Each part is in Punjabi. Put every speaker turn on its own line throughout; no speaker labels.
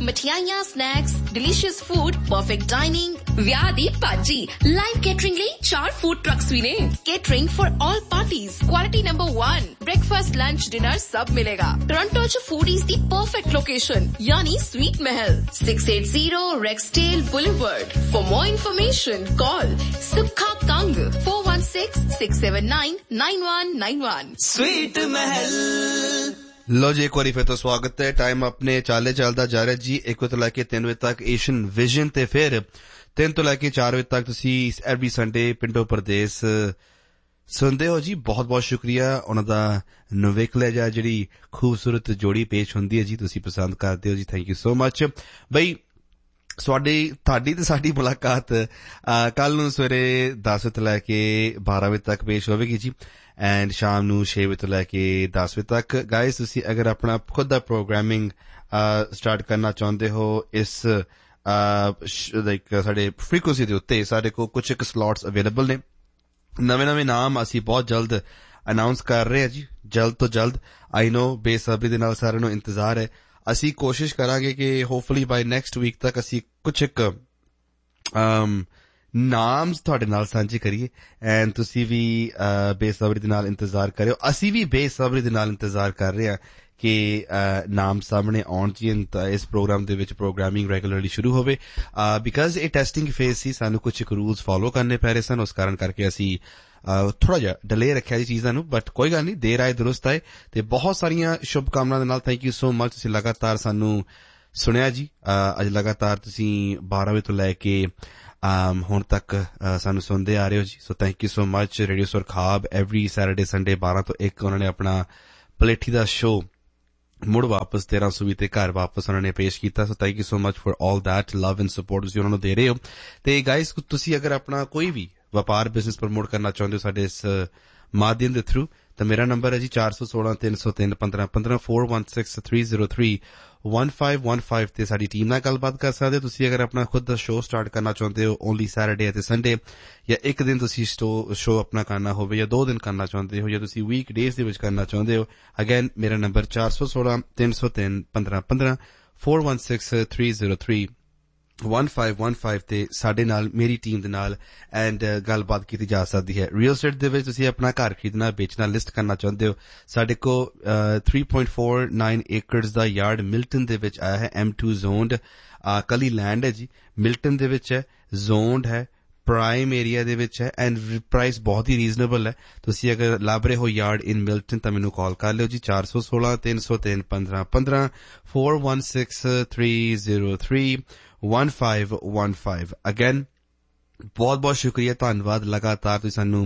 ਮਠਿਆਈਆਂ, snacks, delicious food, perfect dining, ਵਿਆਹ ਦੀ ਭਾਜੀ, ਲਾਈਵ ਕੇਟਰਿੰਗ ਲਈ 4 ਫੂਡ ਟਰੱਕਸ ਵੀ ਨੇ। Catering for all parties, quality number 1, breakfast, lunch, dinner ਸਭ ਮਿਲੇਗਾ। ਟੋਰਾਂਟੋ 'ਚ ਫੂਡੀਜ਼ ਦੀ ਪਰਫੈਕਟ ਲੋਕੇਸ਼ਨ ਯਾਨੀ sweet Mahal, 680 ਰੈਕਸਟੇਲ boulevard. For more information, call Sukha Kang 416-679-9191।
Sweet महल।
लो जी, एक बार फिर तो स्वागत है। टाइम अपने चाले चलता जा रहा जी। 1 ਤੋਂ ਲੈ ਕੇ 3 ਵਜੇ ਤੱਕ ਏਸ਼ੀਅਨ ਵਿਜ਼ਨ ਤੇ ਫਿਰ 3 ਤੋਂ ਲੈ ਕੇ 4 ਵਜੇ ਤੱਕ ਤੁਸੀਂ ਐਵਰੀ ਸੰਡੇ ਪਿੰਡੋ ਪ੍ਰਦੇਸ਼ ਸੁਣਦੇ ਹੋ ਜੀ। ਬਹੁਤ ਬਹੁਤ ਸ਼ੁਕਰੀਆ ਉਹਨਾਂ ਦਾ। ਨਵੇਕ ਲੈ ਜਾ ਜਿਹੜੀ ਖੂਬਸੂਰਤ ਜੋੜੀ ਪੇਸ਼ ਹੁੰਦੀ ਹੈ ਜੀ, ਤੁਸੀਂ ਪਸੰਦ ਕਰਦੇ ਹੋ ਜੀ। ਥੈਂਕ ਯੂ ਸੋ ਮਚ ਬਈ। ਤੁਹਾਡੀ ਤੇ ਸਾਡੀ ਮੁਲਾਕਾਤ ਕੱਲ ਨੂੰ ਸਵੇਰੇ 10 ਵਜੇ ਤੋਂ ਲੈ ਕੇ 12 ਵਜੇ ਤੱਕ ਪੇਸ਼ ਹੋਵੇਗੀ ਜੀ, ਐਂਡ ਸ਼ਾਮ ਨੂੰ 6 ਵਜੇ ਤੋਂ ਲੈ ਕੇ 10 ਵਜੇ ਤੱਕ। ਗਾਇਸ, ਤੁਸੀਂ ਅਗਰ ਆਪਣਾ ਖੁਦ ਦਾ ਪ੍ਰੋਗਰਾਮਿੰਗ ਸਟਾਰਟ ਕਰਨਾ ਚਾਹੁੰਦੇ ਹੋ ਇਸ ਸਾਡੇ ਫ੍ਰੀਕੁਐਂਸੀ ਦੇ ਉੱਤੇ, ਸਾਡੇ ਕੋਲ ਕੁਝ ਇੱਕ ਸਲੌਟਸ ਅਵੇਲੇਬਲ ਨੇ। ਨਵੇਂ ਨਾਮ ਅਸੀਂ ਬਹੁਤ ਜਲਦ ਅਨਾਉਂਸ ਕਰ ਰਹੇ ਹਾਂ ਜੀ, ਜਲਦ ਤੋਂ ਜਲਦ। ਆਈ ਨੋ ਬੇਸਬਰੀ ਦੇ ਨਾਲ ਸਾਰਿਆਂ ਨੂੰ ਇੰਤਜ਼ਾਰ ਹੈ। ਅਸੀਂ ਕੋਸ਼ਿਸ਼ ਕਰਾਂਗੇ ਕਿ ਹੋਪਫੁਲੀ ਬਾਈ ਨੈਕਸਟ ਵੀਕ ਤੱਕ ਅਸੀਂ ਕੁਝ ਇੱਕ ਨਾਮ ਤੁਹਾਡੇ ਨਾਲ ਸਾਂਝੇ ਕਰੀਏ, ਐਂਡ ਤੁਸੀਂ ਵੀ ਬੇਸਬਰੀ ਦੇ ਨਾਲ ਇੰਤਜ਼ਾਰ ਕਰਿਓ। ਅਸੀਂ ਵੀ ਬੇਸਬਰੀ ਦੇ ਨਾਲ ਇੰਤਜ਼ਾਰ ਕਰ ਰਹੇ ਹਾਂ ਕਿ ਨਾਮ ਸਾਹਮਣੇ ਆਉਣ ਜੀ, ਤਾਂ ਇਸ ਪ੍ਰੋਗਰਾਮ ਦੇ ਵਿੱਚ ਪ੍ਰੋਗਰਾਮਿੰਗ ਰੈਗੂਲਰਲੀ ਸ਼ੁਰੂ ਹੋਵੇ। ਬਿਕਾਜ਼ ਇਹ ਟੈਸਟਿੰਗ ਫੇਜ਼ ਸੀ, ਸਾਨੂੰ ਕੁਝ ਇੱਕ ਰੂਲਸ ਫੋਲੋ ਕਰਨੇ ਪੈ ਰਹੇ ਸਨ, ਉਸ ਕਾਰਨ ਕਰਕੇ ਅਸੀਂ ਥੋੜਾ ਜਿਹਾ ਡਿਲੇ ਰੱਖਿਆ ਜੀ ਚੀਜ਼ਾਂ ਨੂੰ, ਬਟ ਕੋਈ ਗੱਲ ਨਹੀਂ, ਦੇਰ ਆਏ ਦੁਰਸਤ ਆਏ। ਤੇ ਬਹੁਤ ਸਾਰੀਆਂ ਸ਼ੁਭ ਕਾਮਨਾ ਦੇ ਨਾਲ ਥੈਂਕ ਯੂ ਸੋ ਮਚ। ਤੁਸੀਂ ਲਗਾਤਾਰ ਸਾਨੂੰ ਸੁਣਿਆ ਜੀ। ਅੱਜ ਲਗਾਤਾਰ ਤੁਸੀਂ 12 ਵਜੇ ਤੋਂ ਲੈ ਕੇ ਹੁਣ ਤੱਕ ਸਾਨੂੰ ਸੁਣਦੇ ਆ ਰਹੇ ਹੋ ਜੀ, so thank you so much. Radio Surkhab every Saturday Sunday 12 ਤੋਂ 1 ਉਹਨਾਂ ਨੇ ਆਪਣਾ ਪਲੇਠੀ ਦਾ ਸ਼ੋਅ ਮੁੜ ਵਾਪਸ 1320 ਤੇ ਘਰ ਵਾਪਸ ਉਹਨਾਂ ਨੇ ਪੇਸ਼ ਕੀਤਾ। So thank you so much for all that love and support ਤੁਸੀਂ ਉਹਨਾਂ ਨੂੰ ਦੇ ਰਹੇ ਹੋ। ਤੇ ਗਾਇਸ, ਤੁਸੀਂ ਅਗਰ ਆਪਣਾ ਕੋਈ ਵੀ ਵਪਾਰ ਬਿਜ਼ਨਸ ਪ੍ਰਮੋਟ ਕਰਨਾ ਚਾਹੁੰਦੇ ਹੋ ਸਾਡੇ ਇਸ ਮਾਧਿਅਮ ਦੇ ਥਰੂ, ਤਾਂ ਮੇਰਾ ਨੰਬਰ ਹੈ ਜੀ 416-303-1515 416-303-1515 ਤੇ ਸਾਡੀ ਟੀਮ ਨਾਲ ਗੱਲਬਾਤ ਕਰ ਸਕਦੇ ਹੋ। ਤੁਸੀਂ ਅਗਰ ਆਪਣਾ ਖੁਦ ਦਾ ਸ਼ੋਅ ਸਟਾਰਟ ਕਰਨਾ ਚਾਹੁੰਦੇ ਹੋ ਓਨਲੀ ਸੈਟਰਡੇ ਅਤੇ ਸੰਡੇ, ਜਾਂ ਇੱਕ ਦਿਨ ਤੁਸੀਂ ਸ਼ੋਅ ਆਪਣਾ ਕਰਨਾ ਹੋਵੇ, ਜਾਂ 2 ਦਿਨ ਕਰਨਾ ਚਾਹੁੰਦੇ ਹੋ, ਜਾਂ ਤੁਸੀਂ ਵੀਕ ਡੇਜ਼ ਦੇ ਵਿੱਚ ਕਰਨਾ ਚਾਹੁੰਦੇ ਹੋ, ਅਗੇਨ ਮੇਰਾ ਨੰਬਰ 416-303-1515 416-303-1515 ਤੇ ਸਾਡੇ ਨਾਲ, ਮੇਰੀ ਟੀਮ ਦੇ ਨਾਲ ਐਂਡ ਗੱਲਬਾਤ ਕੀਤੀ ਜਾ ਸਕਦੀ ਹੈ। ਰੀਅਲ ਸਟੇਟ ਦੇ ਵਿੱਚ ਤੁਸੀਂ ਆਪਣਾ ਘਰ ਖਰੀਦਣਾ, ਵੇਚਣਾ, ਲਿਸਟ ਕਰਨਾ ਚਾਹੁੰਦੇ ਹੋ, ਸਾਡੇ ਕੋਲ 3.49 ਏਕੜਸ ਦਾ ਯਾਰਡ ਮਿਲਟਨ ਦੇ ਵਿੱਚ ਆਇਆ ਹੈ। M2 ਜ਼ੋਨਡ ਕਲੀ ਲੈਂਡ ਹੈ ਜੀ, ਮਿਲਟਨ ਦੇ ਵਿੱਚ ਹੈ, ਜ਼ੋਨਡ ਹੈ, ਪ੍ਰਾਈਮ ਏਰੀਆ ਦੇ ਵਿੱਚ ਹੈ, ਐਂਡ ਪ੍ਰਾਈਸ ਬਹੁਤ ਹੀ ਰੀਜ਼ਨੇਬਲ ਹੈ। ਤੁਸੀਂ ਅਗਰ ਲੱਭ ਰਹੇ ਹੋ ਯਾਰਡ ਇਨ ਮਿਲਟਨ ਤਾਂ ਮੈਨੂੰ ਕਾਲ ਕਰ ਲਿਓ ਜੀ 416-303-1515 416-303-1515। ਅਗੇਨ ਬਹੁਤ ਬਹੁਤ ਸ਼ੁਕਰੀਆ, ਧੰਨਵਾਦ। ਲਗਾਤਾਰ ਤੁਸੀਂ ਸਾਨੂੰ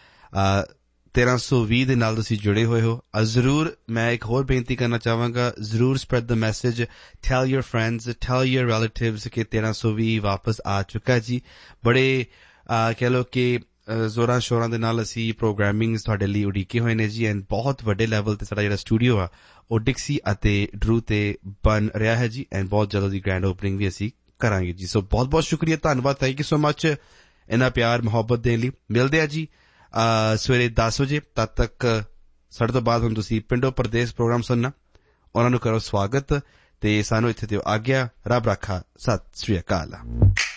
1320 ਦੇ ਨਾਲ ਤੁਸੀਂ ਜੁੜੇ ਹੋਏ ਹੋ। ਜ਼ਰੂਰ ਮੈਂ ਇੱਕ ਹੋਰ ਬੇਨਤੀ ਕਰਨਾ ਚਾਹਾਂਗਾ, ਜ਼ਰੂਰ spread the message, tile your friends, tile your relatives ਕਿ 1320 ਵਾਪਸ ਆ ਚੁੱਕਾ ਜੀ। ਬੜੇ ਕਹਿ ਲਓ ਕਿ ਜ਼ੋਰਾਂ ਸ਼ੋਰਾਂ ਦੇ ਨਾਲ ਅਸੀਂ ਪ੍ਰੋਗਰਾਮਿੰਗ ਤੁਹਾਡੇ ਲਈ ਉਡੀਕੇ ਹੋਏ ਨੇ ਜੀ, ਐਂਡ ਬਹੁਤ ਵੱਡੇ ਲੈਵਲ ਤੇ ਸਾਡਾ ਜਿਹੜਾ ਸਟੂਡੀਓ ਆ ਉਹ ਡਿਕਸੀ ਅਤੇ ਡਰੂ ਤੇ ਬਣ ਰਿਹਾ ਹੈ ਜੀ, ਐਂਡ ਬਹੁਤ ਜਲਦੀ ਗ੍ਰੈਂਡ ਓਪਨਿੰਗ ਵੀ ਅਸੀਂ ਕਰਾਂਗੇ ਜੀ। ਸੋ ਬਹੁਤ ਬਹੁਤ ਸ਼ੁਕਰੀਆ, ਧੰਨਵਾਦ, ਥੈਂਕ ਯੂ ਸੋ ਮਚ ਇੰਨਾ ਪਿਆਰ ਮੁਹੱਬਤ ਦੇਣ ਲਈ। ਮਿਲਦੇ ਆ ਜੀ ਸਵੇਰੇ 10 ਵਜੇ। ਤਦ ਤੱਕ ਸਾਡੇ ਤੋਂ ਬਾਅਦ ਹੁਣ ਤੁਸੀਂ ਪਿੰਡੋ ਪ੍ਰਦੇਸ਼ ਪ੍ਰੋਗਰਾਮ ਸੁਣਨਾ, ਉਹਨਾਂ ਨੂੰ ਕਰੋ ਸਵਾਗਤ ਤੇ ਸਾਨੂੰ ਇੱਥੇ ਦਿਓ ਆਗਿਆ। ਰੱਬ ਰਾਖਾ, ਸਤਿ ਸ੍ਰੀ ਅਕਾਲ।